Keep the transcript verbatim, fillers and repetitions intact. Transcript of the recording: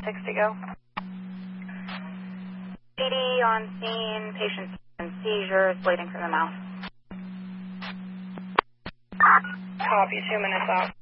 six to go. P D on scene, patient and seizures, bleeding from the mouth. Copy, two minutes out.